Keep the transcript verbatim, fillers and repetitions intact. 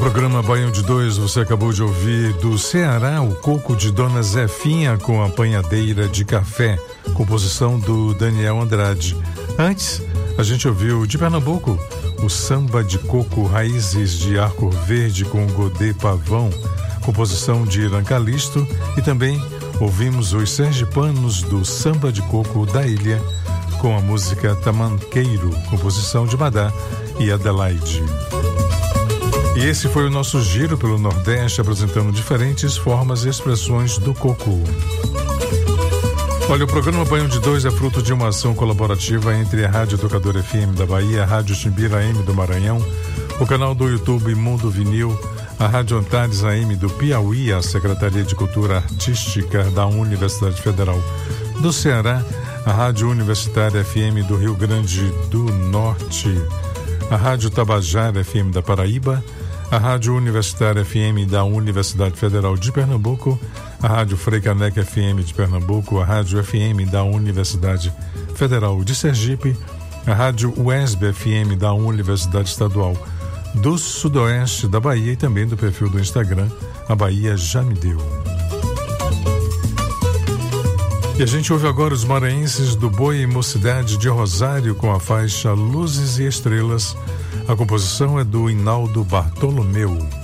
programa Baião de Dois, você acabou de ouvir do Ceará o Coco de Dona Zefinha com a Apanhadeira de Café, composição do Daniel Andrade. Antes, a gente ouviu de Pernambuco o Samba de Coco Raízes de Arco Verde com Godê Pavão, composição de Irã Calisto, e também ouvimos os sergipanos do Samba de Coco da Ilha com a música Tamanqueiro, composição de Madá e Adelaide. E esse foi o nosso giro pelo Nordeste, apresentando diferentes formas e expressões do coco. Olha, o programa Banho de Dois é fruto de uma ação colaborativa entre a Rádio Tocador F M da Bahia, a Rádio Chimbira A M do Maranhão, o canal do YouTube Mundo Vinil, a Rádio Antares A M do Piauí, a Secretaria de Cultura Artística da Universidade Federal do Ceará, a Rádio Universitária F M do Rio Grande do Norte, a Rádio Tabajara F M da Paraíba, a Rádio Universitária F M da Universidade Federal de Pernambuco, a Rádio Frei Caneca F M de Pernambuco, a Rádio F M da Universidade Federal de Sergipe, a Rádio U E S B F M da Universidade Estadual do Sudoeste da Bahia e também do perfil do Instagram, A Bahia Já Me Deu. E a gente ouve agora os maranhenses do Boi e Mocidade de Rosário com a faixa Luzes e Estrelas. A composição é do Hinaldo Bartolomeu.